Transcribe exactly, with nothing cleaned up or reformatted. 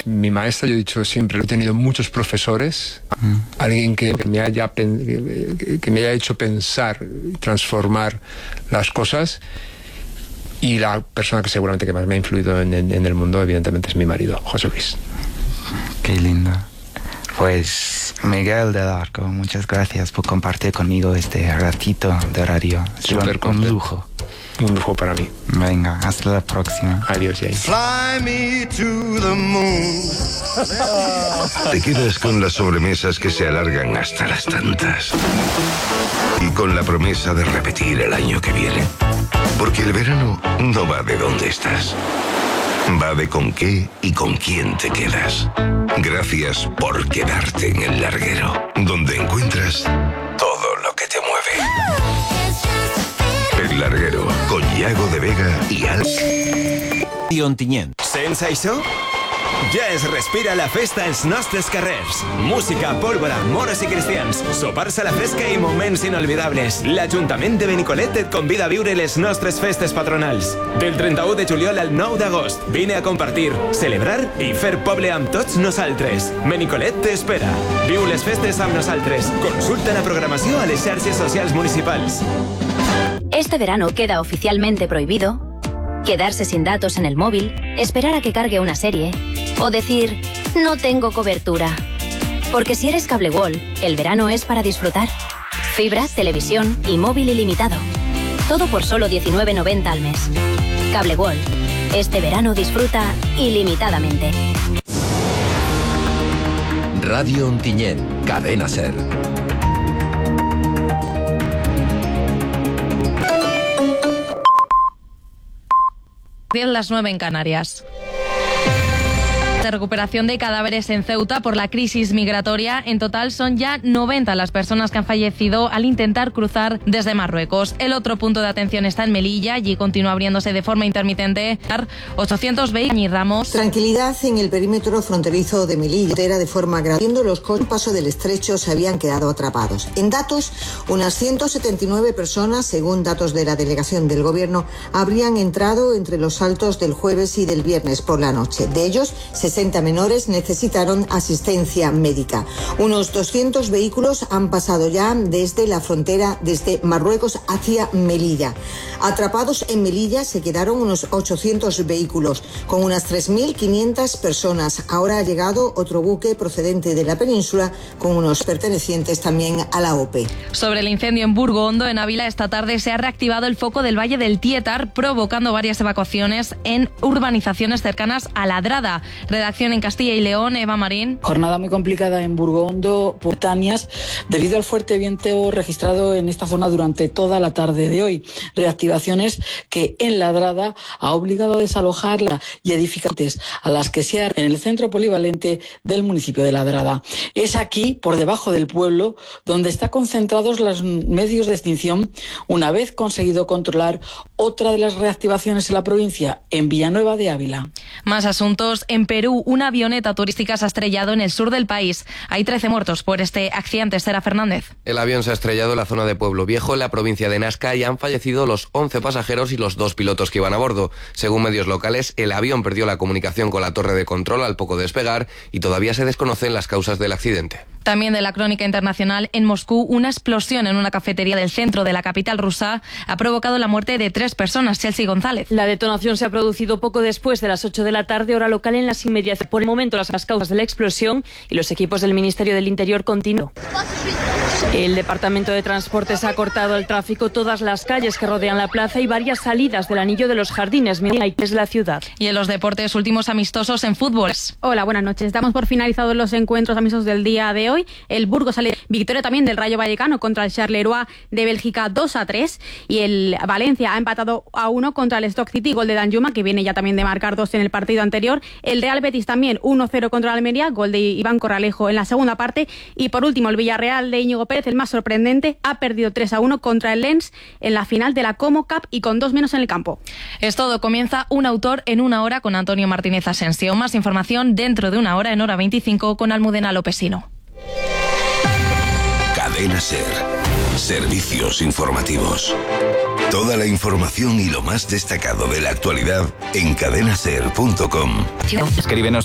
mi maestra. Yo he dicho siempre, he tenido muchos profesores, mm. alguien que me haya que me haya hecho pensar, transformar las cosas, y la persona que seguramente que más me ha influido en, en, en el mundo, evidentemente, es mi marido, José Luis. Qué lindo. Pues Miguel del Arco, muchas gracias por compartir conmigo este ratito de radio. Es un, un lujo. Un lujo para mí. Venga, hasta la próxima. Adiós, Jane. Fly me to the moon. Te quedas con las sobremesas que se alargan hasta las tantas. Y con la promesa de repetir el año que viene. Porque el verano no va de dónde estás. Va de con qué y con quién te quedas. Gracias por quedarte en El Larguero, donde encuentras todo lo que te mueve. El Larguero, con Yago de Vega y Al... I Ontinyent. Sents això? Ja es respira la festa als nostres carrers. Música, pólvora, moros i cristians, sopars a la fresca i moments inolvidables. L'Ajuntament de Benicolet et convida a viure les nostres festes patronals. Del trenta-u de juliol al nou d'agost, vine a compartir, celebrar i fer poble amb tots nosaltres. Benicolet t'espera. Viu les festes amb nosaltres. Consulta la programació a les xarxes socials municipals. Este verano queda oficialmente prohibido quedarse sin datos en el móvil, esperar a que cargue una serie o decir, no tengo cobertura. Porque si eres Cable World, el verano es para disfrutar. Fibra, televisión y móvil ilimitado. Todo por solo diecinueve noventa al mes. Cable World. Este verano disfruta ilimitadamente. Radio Ontinyent, Cadena Ser. Las nueve en Canarias. De recuperación de cadáveres en Ceuta por la crisis migratoria. En total son ya noventa las personas que han fallecido al intentar cruzar desde Marruecos. El otro punto de atención está en Melilla. Allí continúa abriéndose de forma intermitente ochocientos vehículos y Ramos. Tranquilidad en el perímetro fronterizo de Melilla. Era de forma gradual. Los coches paso del estrecho se habían quedado atrapados. En datos, unas ciento setenta y nueve personas, según datos de la delegación del gobierno, habrían entrado entre los saltos del jueves y del viernes por la noche. De ellos, sesenta menores necesitaron asistencia médica. Unos doscientos vehículos han pasado ya desde la frontera, desde Marruecos hacia Melilla. Atrapados en Melilla se quedaron unos ochocientos vehículos, con unas tres mil quinientas personas. Ahora ha llegado otro buque procedente de la península, con unos pertenecientes también a la O P E. Sobre el incendio en Burgondo, en Ávila, esta tarde se ha reactivado el foco del Valle del Tietar, provocando varias evacuaciones en urbanizaciones cercanas a Ladrada. Redacción en Castilla y León, Eva Marín. Jornada muy complicada en Burgondo, por Tanias, debido al fuerte viento registrado en esta zona durante toda la tarde de hoy. Reactivaciones que en Ladrada ha obligado a desalojar y edificantes a las que se ha en el centro polivalente del municipio de Ladrada. Es aquí, por debajo del pueblo, donde están concentrados los medios de extinción, una vez conseguido controlar otra de las reactivaciones en la provincia, en Villanueva de Ávila. Más asuntos. En Perú, una avioneta turística se ha estrellado en el sur del país. Hay trece muertos por este accidente. Sara Fernández. El avión se ha estrellado en la zona de Pueblo Viejo, en la provincia de Nazca, y han fallecido los once pasajeros y los dos pilotos que iban a bordo. Según medios locales, el avión perdió la comunicación con la torre de control al poco despegar y todavía se desconocen las causas del accidente. También de la crónica internacional, en Moscú, una explosión en una cafetería del centro de la capital rusa ha provocado la muerte de tres personas. Chelsea González. La detonación se ha producido poco después de las ocho de la tarde, hora local, en las inmediaciones. Por el momento, las causas de la explosión y los equipos del Ministerio del Interior continúan. El Departamento de Transportes ha cortado el tráfico todas las calles que rodean la plaza y varias salidas del Anillo de los Jardines, es la ciudad. Y en los deportes, últimos amistosos en fútbol. Hola, buenas noches. Damos por finalizados los encuentros amistosos del día de hoy. El Burgos sale victoria también del Rayo Vallecano contra el Charleroi de Bélgica dos a tres, y el Valencia ha empatado a uno contra el Stoke City, gol de Danjuma, que viene ya también de marcar dos en el partido anterior. El Real Betis también uno cero contra el Almería, gol de Iván Corralejo en la segunda parte. Y por último, el Villarreal de Íñigo Pérez, el más sorprendente, ha perdido tres a uno contra el Lens en la final de la Como Cup y con dos menos en el campo. Es todo. Comienza Un Autor en una hora con Antonio Martínez Asensio. Más información dentro de una hora, en hora veinticinco, con Almudena Lopesino. Cadena Ser. Servicios informativos. Toda la información y lo más destacado de la actualidad en cadena ser punto com. Escríbenos